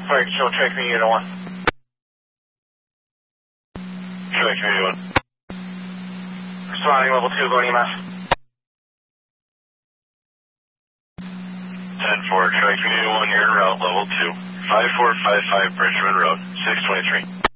Fire control, track me unit 1. Track me unit 1. Responding level 2, going EMS. 10-4, track me unit 1, you're en route, level 2. 5455 Bridgman Road, 623.